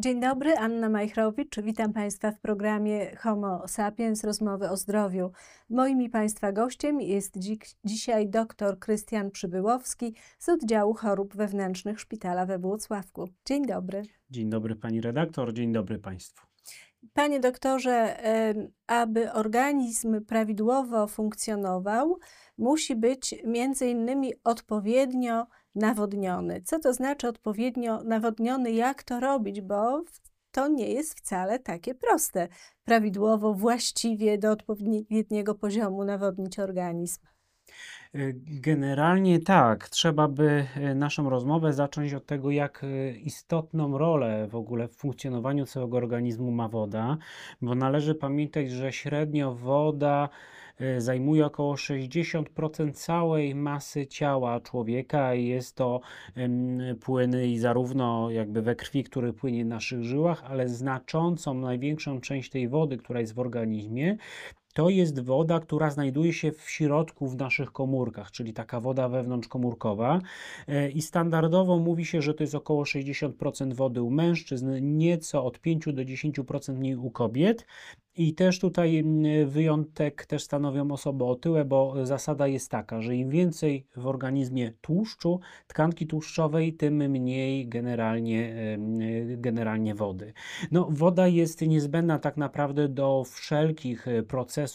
Dzień dobry, Anna Majchrowicz. Witam Państwa w programie Homo Sapiens, rozmowy o zdrowiu. Moim i Państwa gościem jest dzisiaj dr Krystian Przybyłowski z oddziału chorób wewnętrznych Szpitala we Włocławku. Dzień dobry. Dzień dobry pani redaktor, dzień dobry państwu. Panie doktorze, aby organizm prawidłowo funkcjonował, musi być między innymi odpowiednio nawodniony. Co to znaczy odpowiednio nawodniony? Jak to robić? Bo to nie jest wcale takie proste. Prawidłowo, właściwie do odpowiedniego poziomu nawodnić organizm. Generalnie tak, trzeba by naszą rozmowę zacząć od tego, jak istotną rolę w ogóle w funkcjonowaniu całego organizmu ma woda, bo należy pamiętać, że średnio woda zajmuje około 60% całej masy ciała człowieka i jest to płyny i zarówno jakby we krwi, który płynie w naszych żyłach, ale znaczącą, największą część tej wody, która jest w organizmie, to jest woda, która znajduje się w środku w naszych komórkach, czyli taka woda wewnątrzkomórkowa. I standardowo mówi się, że to jest około 60% wody u mężczyzn, nieco od 5 do 10% mniej u kobiet. I też tutaj wyjątek też stanowią osoby otyłe, bo zasada jest taka, że im więcej w organizmie tłuszczu, tkanki tłuszczowej, tym mniej generalnie wody. No, woda jest niezbędna tak naprawdę do wszelkich procesów